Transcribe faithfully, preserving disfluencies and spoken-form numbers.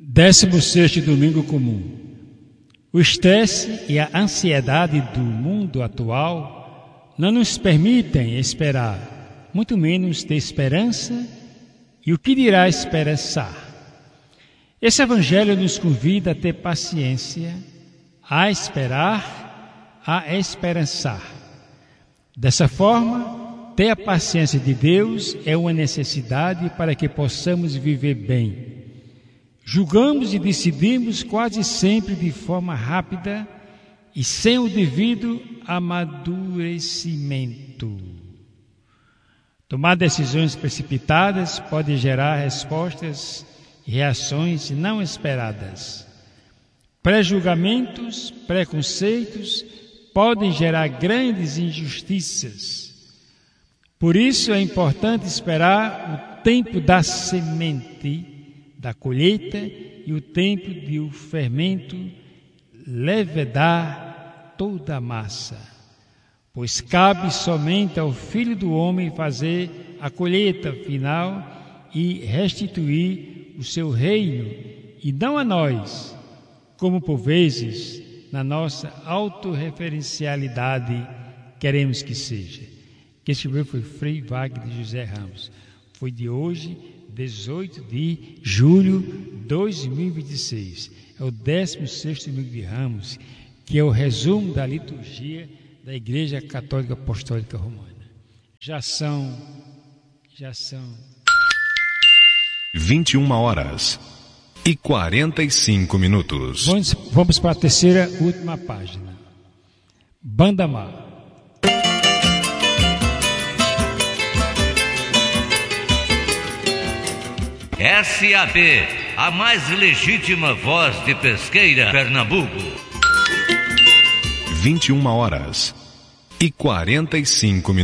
Décimo sexto domingo comum. O estresse e a ansiedade do mundo atual não nos permitem esperar, muito menos ter esperança e o que dirá esperançar. Esse evangelho nos convida a ter paciência, a esperar, a esperançar. Dessa forma, ter a paciência de Deus é uma necessidade para que possamos viver bem. Julgamos e decidimos quase sempre de forma rápida e sem o devido amadurecimento. Tomar decisões precipitadas pode gerar respostas e reações não esperadas. Pré-julgamentos, preconceitos podem gerar grandes injustiças. Por isso é importante esperar o tempo da semente, da colheita e o tempo de o fermento levedar toda a massa. Pois cabe somente ao Filho do Homem fazer a colheita final e restituir o seu reino, e não a nós, como por vezes, na nossa autorreferencialidade, queremos que seja. Quem escreveu foi Frei Wagner de José Ramos. Foi de hoje, dezoito de julho de dois mil e vinte e seis. É o décimo sexto domingo de Ramos, que é o resumo da liturgia da Igreja Católica Apostólica Romana. Já são, já são... vinte e uma horas e quarenta e cinco minutos. Vamos, vamos para a terceira, última página. Bandamar. S A B, a mais legítima voz de Pesqueira, Pernambuco. vinte e uma horas e quarenta e cinco minutos.